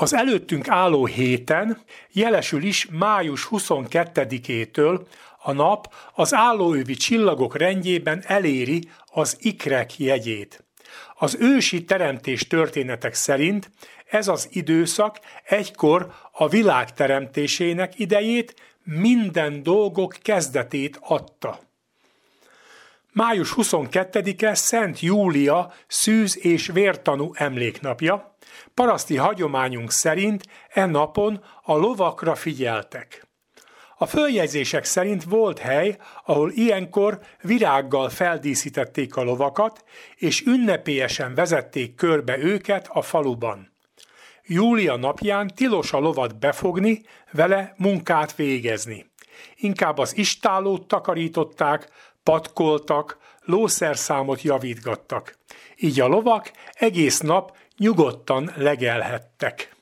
Az előttünk álló héten, jelesül is május 22-től a nap az állóövi csillagok rendjében eléri az ikrek jegyét. Az ősi teremtés történetek szerint ez az időszak egykor a világ teremtésének idejét, minden dolgok kezdetét adta. Május 22-e Szent Júlia szűz- és vértanú emléknapja. Paraszti hagyományunk szerint e napon a lovakra figyeltek. A följegyzések szerint volt hely, ahol ilyenkor virággal feldíszítették a lovakat, és ünnepélyesen vezették körbe őket a faluban. Júlia napján tilos a lovat befogni, vele munkát végezni. Inkább az istállót takarították, patkoltak, lószerszámot javítgattak. Így a lovak egész nap nyugodtan legelhettek.